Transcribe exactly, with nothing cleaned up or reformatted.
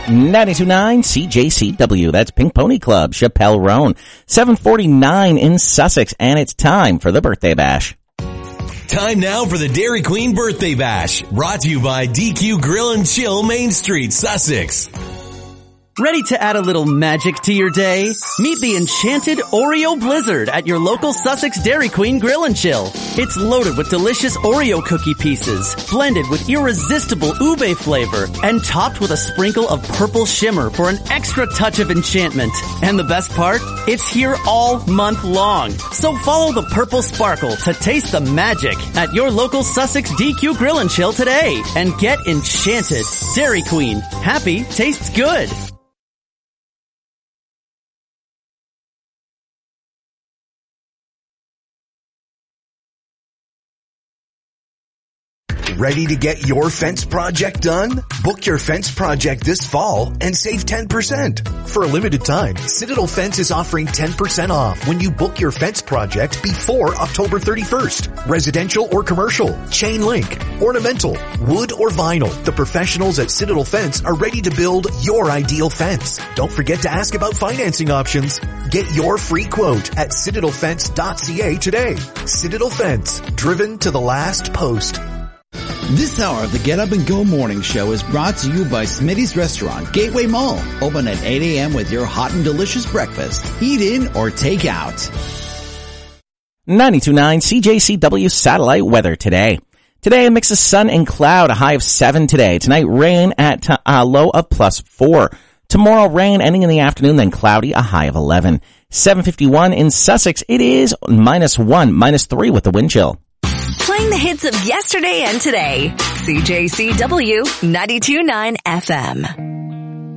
ninety-two point nine C J C W. That's Pink Pony Club, Chappelle Roan. seven forty-nine in Sussex, and it's time for the Birthday Bash. Time now for the Dairy Queen Birthday Bash, brought to you by D Q Grill and Chill, Main Street, Sussex. Ready to add a little magic to your day? Meet the enchanted Oreo Blizzard at your local Sussex Dairy Queen Grill and Chill. It's loaded with delicious Oreo cookie pieces, blended with irresistible ube flavor, and topped with a sprinkle of purple shimmer for an extra touch of enchantment. And the best part? It's here all month long. So follow the purple sparkle to taste the magic at your local Sussex D Q Grill and Chill today and get enchanted. Dairy Queen. Happy tastes good. Ready to get your fence project done? Book your fence project this fall and save ten percent. For a limited time, Citadel Fence is offering ten percent off when you book your fence project before October thirty-first. Residential or commercial, chain link, ornamental, wood or vinyl. The professionals at Citadel Fence are ready to build your ideal fence. Don't forget to ask about financing options. Get your free quote at citadel fence dot c a today. Citadel Fence, driven to the last post. This hour of the Get Up and Go Morning Show is brought to you by Smitty's Restaurant, Gateway Mall. Open at eight a.m. with your hot and delicious breakfast. Eat in or take out. ninety-two point nine C J C W satellite weather today. Today a mix of sun and cloud, a high of seven today. Tonight rain at a low of plus four. Tomorrow rain ending in the afternoon, then cloudy, a high of eleven. seven fifty-one in Sussex, it is minus one, minus three with the wind chill. Playing the hits of yesterday and today. C J C W ninety-two point nine F M.